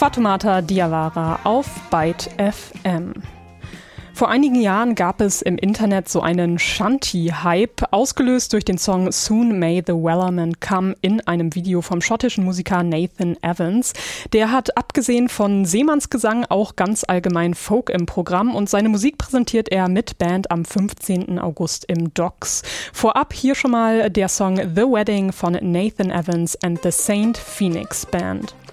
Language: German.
Fatoumata Diawara auf Byte FM. Vor einigen Jahren gab es im Internet so einen Shanty-Hype, ausgelöst durch den Song Soon May the Wellerman Come in einem Video vom schottischen Musiker Nathan Evans. Der hat abgesehen von Seemannsgesang auch ganz allgemein Folk im Programm und seine Musik präsentiert er mit Band am 15. August im Docks. Vorab hier schon mal der Song The Wedding von Nathan Evans and the Saint Phoenix Band.